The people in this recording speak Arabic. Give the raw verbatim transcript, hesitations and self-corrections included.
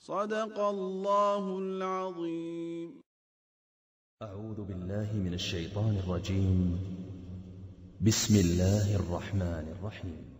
صدق الله العظيم. أعوذ بالله من الشيطان الرجيم. بسم الله الرحمن الرحيم.